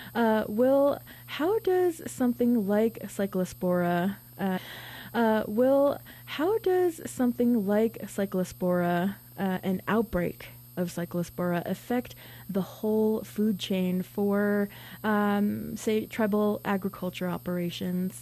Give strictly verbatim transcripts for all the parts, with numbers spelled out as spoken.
Uh, Will, how does something like Cyclospora, uh, uh, Will, how does something like Cyclospora, uh, an outbreak of Cyclospora, affect the whole food chain for, um, say, tribal agriculture operations?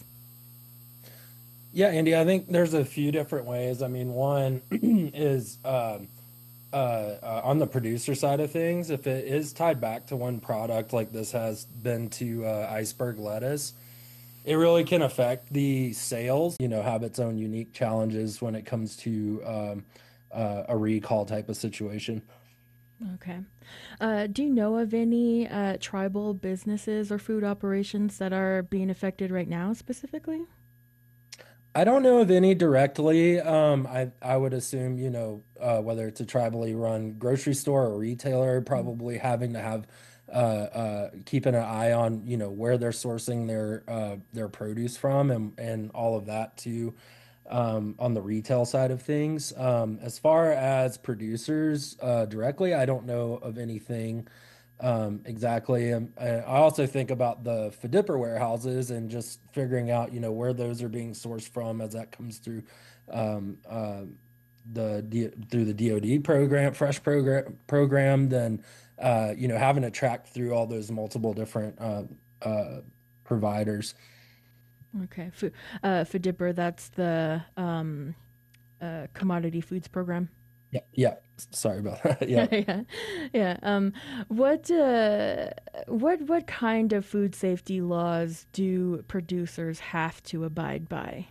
Yeah, Andy, I think there's a few different ways. I mean, one is um, uh, uh, on the producer side of things. If it is tied back to one product, like this has been to uh, iceberg lettuce, it really can affect the sales. You know, have its own unique challenges when it comes to um, uh, a recall type of situation. Okay. Uh, do you know of any uh, tribal businesses or food operations that are being affected right now specifically? I don't know of any directly. Um, I I would assume, you know, uh, whether it's a tribally run grocery store or retailer, probably having to have uh, uh, keeping an eye on, you know, where they're sourcing their uh, their produce from and and all of that too, um, on the retail side of things. Um, as far as producers uh, directly, I don't know of anything um, exactly. Um, I I also think about the Fidipper warehouses and just figuring out, you know, where those are being sourced from as that comes through um, uh, the D through the D O D program, fresh program program. Then, uh, you know, having to track through all those multiple different uh, uh, providers. Okay. Fu- uh, FDIPR, that's the um, uh, Commodity Foods Program. Yeah, yeah. Sorry about that. Yeah. Yeah, yeah. Um, what uh, what what kind of food safety laws do producers have to abide by?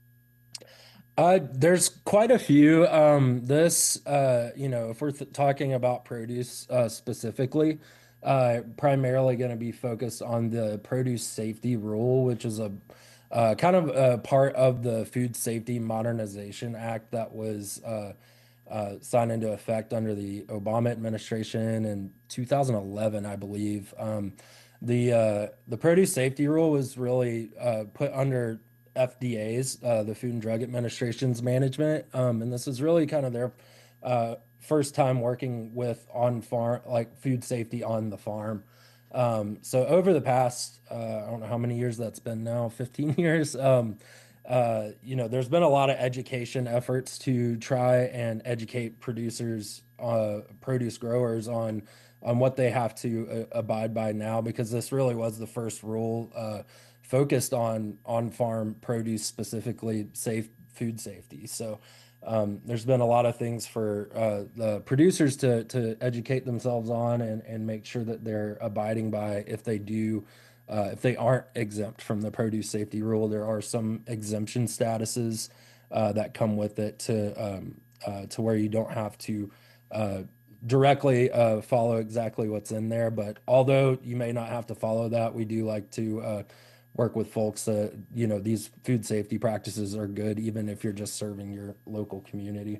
Uh, there's quite a few. Um, this, uh, you know, if we're th talking about produce uh, specifically, uh, primarily going to be focused on the produce safety rule, which is a uh, kind of a part of the Food Safety Modernization Act that was uh, uh, signed into effect under the Obama administration in two thousand eleven, I believe. Um, the uh, the produce safety rule was really uh, put under F D A's, uh, the Food and Drug Administration's management, um, and this is really kind of their uh, first time working with on farm, like food safety on the farm. Um, so over the past, uh, I don't know how many years that's been now, fifteen years. Um, uh, you know, there's been a lot of education efforts to try and educate producers, uh, produce growers on on what they have to uh, abide by now, because this really was the first rule uh, focused on on farm produce, specifically safe food safety. So um, there's been a lot of things for uh, the producers to to educate themselves on and and make sure that they're abiding by if they do uh, if they aren't exempt from the produce safety rule. There are some exemption statuses uh, that come with it to um, uh, to where you don't have to uh, directly uh, follow exactly what's in there. But although you may not have to follow that, we do like to uh, work with folks that, you know, these food safety practices are good, even if you're just serving your local community.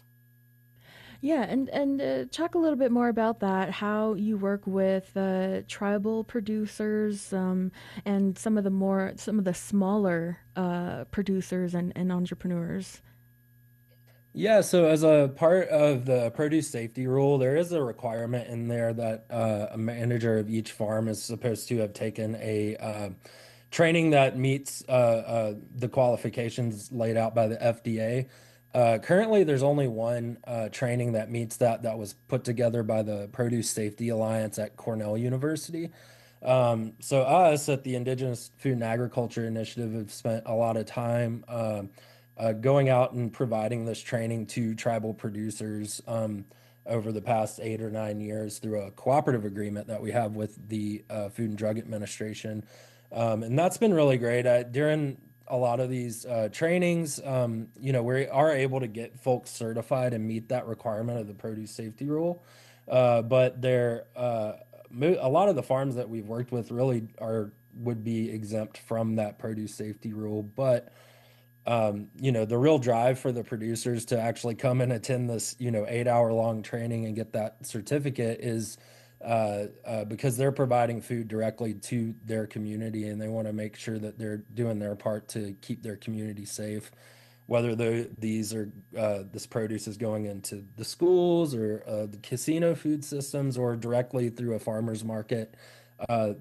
Yeah, and and uh, talk a little bit more about that. How you work with uh, tribal producers, um, and some of the more some of the smaller uh, producers and, and entrepreneurs. Yeah, so as a part of the produce safety rule, there is a requirement in there that uh, a manager of each farm is supposed to have taken a uh, training that meets uh, uh, the qualifications laid out by the F D A. Uh, currently, there's only one uh, training that meets that that was put together by the Produce Safety Alliance at Cornell University. Um, so us at the Indigenous Food and Agriculture Initiative have spent a lot of time um uh, going out and providing this training to tribal producers um, over the past eight or nine years through a cooperative agreement that we have with the uh, Food and Drug Administration. Um, and that's been really great. Uh, during a lot of these uh, trainings, um, you know, we are able to get folks certified and meet that requirement of the produce safety rule. Uh, but there, uh, a lot of the farms that we've worked with really are would be exempt from that produce safety rule. But um, you know, the real drive for the producers to actually come and attend this, you know, eight hour long training and get that certificate is uh, uh, because they're providing food directly to their community, and they want to make sure that they're doing their part to keep their community safe. Whether the, these are uh, this produce is going into the schools or uh, the casino food systems or directly through a farmer's market, uh,